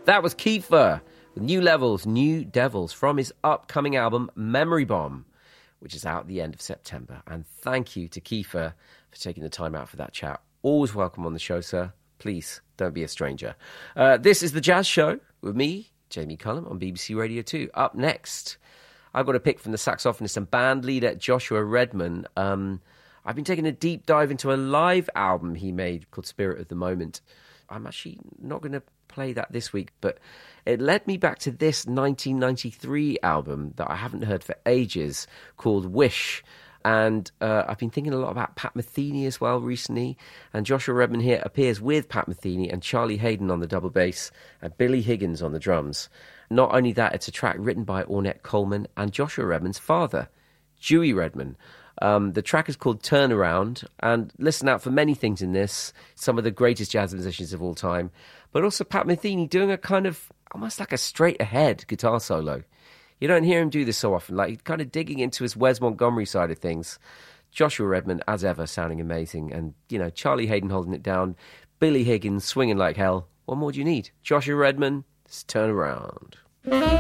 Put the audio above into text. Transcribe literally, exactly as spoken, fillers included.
That was Kiefer with New Levels, New Devils from his upcoming album Memory Bomb, which is out at the end of September. And thank you to Kiefer for taking the time out for that chat. Always welcome on the show, sir. Please don't be a stranger. Uh, this is The Jazz Show with me, Jamie Cullum, on B B C Radio two. Up next, I've got a pick from the saxophonist and band leader Joshua Redman. Um, I've been taking a deep dive into a live album he made called Spirit of the Moment. I'm actually not going to play that this week, but it led me back to this nineteen ninety-three album that I haven't heard for ages called Wish. And uh, I've been thinking a lot about Pat Metheny as well recently. And Joshua Redman here appears with Pat Metheny and Charlie Hayden on the double bass and Billy Higgins on the drums. Not only that, it's a track written by Ornette Coleman and Joshua Redman's father, Dewey Redman. Um, the track is called Turnaround, and listen out for many things in this. Some of the greatest jazz musicians of all time, but also Pat Metheny doing a kind of almost like a straight-ahead guitar solo. You don't hear him do this so often, like he's kind of digging into his Wes Montgomery side of things. Joshua Redman, as ever, sounding amazing, and, you know, Charlie Hayden holding it down, Billy Higgins swinging like hell. What more do you need? Joshua Redman, let's turn around.